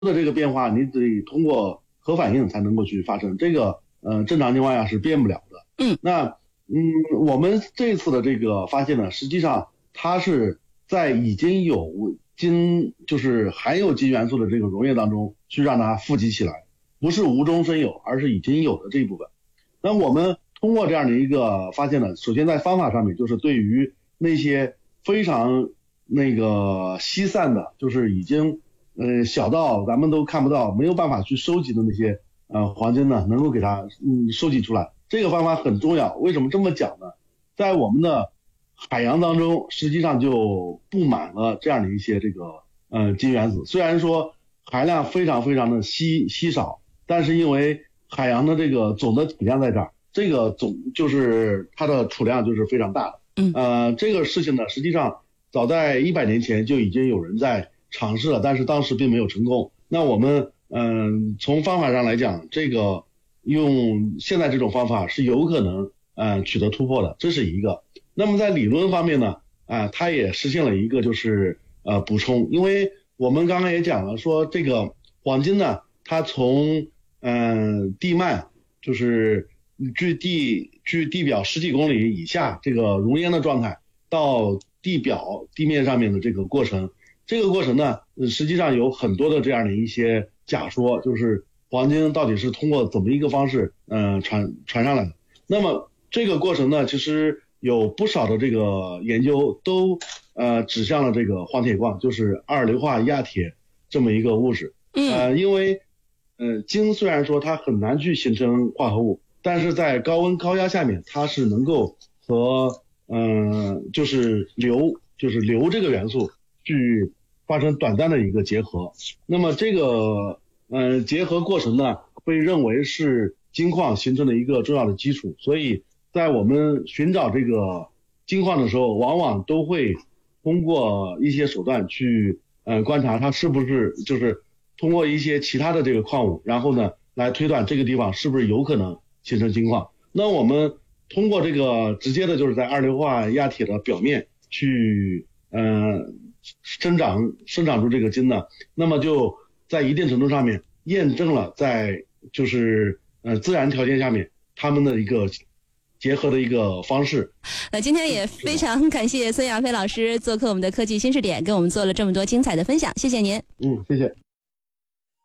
的这个变化，你得通过核反应才能够去发生，这个正常情况下是变不了的。那我们这次的这个发现呢，实际上它是在已经有金，就是含有金元素的这个溶液当中去让它富集起来，不是无中生有，而是已经有的这一部分。那我们通过这样的一个发现呢，首先在方法上面，就是对于那些非常稀散的，就是已经小到咱们都看不到，没有办法去收集的那些黄金呢，能够给它收集出来。这个方法很重要。为什么这么讲呢？在我们的海洋当中，实际上就布满了这样的一些这个金原子。虽然说含量非常非常的稀少，但是因为海洋的这个总的体量在这儿，这个总就是它的储量就是非常大的。这个事情呢，实际上早在100年前就已经有人在尝试了，但是当时并没有成功。那我们从方法上来讲，这个用现在这种方法是有可能取得突破的，这是一个。那么在理论方面呢，它也实现了一个就是补充，因为我们刚刚也讲了，说这个黄金呢，它从地幔，就是距地表10几公里以下这个熔烟的状态，到地面上面的这个过程，这个过程呢，实际上有很多的这样的一些假说，就是黄金到底是通过怎么一个方式传上来的。那么这个过程呢，其实有不少的这个研究都指向了这个黄铁矿，就是二硫化亚铁这么一个物质。因为金虽然说它很难去形成化合物，但是在高温高压下面，它是能够和就是硫这个元素去发生短暂的一个结合。那么这个结合过程呢，被认为是金矿形成的一个重要的基础。所以在我们寻找这个金矿的时候，往往都会通过一些手段去观察它是不是，就是通过一些其他的这个矿物，然后呢来推断这个地方是不是有可能形成金矿。那我们通过这个直接的就是在二硫化亚铁的表面去生长出这个金呢，那么就在一定程度上面验证了在就是自然条件下面它们的一个结合的一个方式。 今天也非常感谢孙亚飞老师做客我们的科技新视点，跟我们做了这么多精彩的分享，谢谢您。 谢谢。